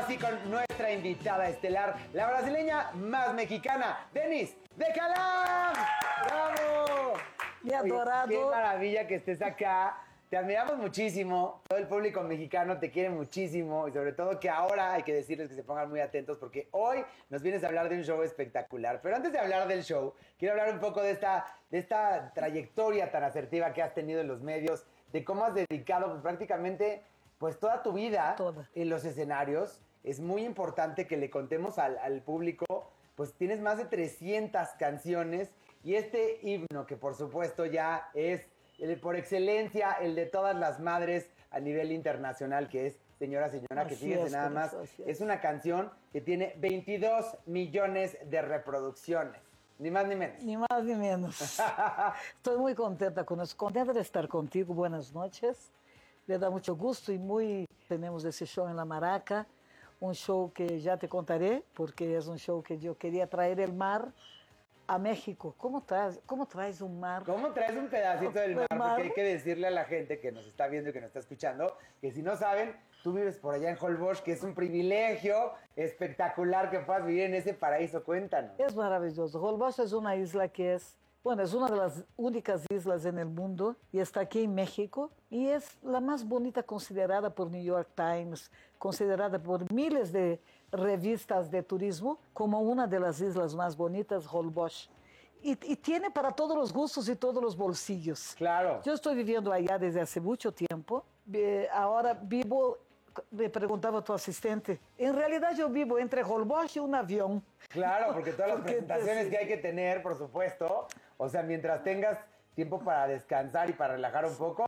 sí con nuestra invitada estelar, la brasileña más mexicana, Denise de Calam. ¡Bravo! Mi adorado. Oye, qué maravilla que estés acá. Te admiramos muchísimo. Todo el público mexicano te quiere muchísimo. Y sobre todo que ahora hay que decirles que se pongan muy atentos porque hoy nos vienes a hablar de un show espectacular. Pero antes de hablar del show, quiero hablar un poco de esta trayectoria tan asertiva que has tenido en los medios, de cómo has dedicado pues, prácticamente pues, toda tu vida en los escenarios. Es muy importante que le contemos al público, pues tienes más de 300 canciones y este himno que por supuesto ya es por excelencia el de todas las madres a nivel internacional, que es Señora, Señora, que fíjense nada más, es una canción que tiene 22 millones de reproducciones. Ni más ni menos. Ni más ni menos. Estoy muy contenta con eso, contenta de estar contigo. Buenas noches. Me da mucho gusto y tenemos ese show en La Maraca, un show que ya te contaré, porque es un show que yo quería traer el mar a México. ¿Cómo traes un mar? ¿Cómo traes un pedacito del mar? Porque hay que decirle a la gente que nos está viendo y que nos está escuchando que si no saben, tú vives por allá en Holbox, que es un privilegio espectacular que puedas vivir en ese paraíso. Cuéntanos. Es maravilloso. Holbox es una isla que es una de las únicas islas en el mundo y está aquí en México y es la más bonita considerada por New York Times, considerada por miles de revistas de turismo como una de las islas más bonitas, Holbox. Y tiene para todos los gustos y todos los bolsillos. Claro. Yo estoy viviendo allá desde hace mucho tiempo. Ahora vivo, me preguntaba tu asistente, en realidad yo vivo entre Holbox y un avión. Claro, porque todas las presentaciones que hay que tener, por supuesto, o sea, mientras tengas tiempo para descansar y para relajar un poco,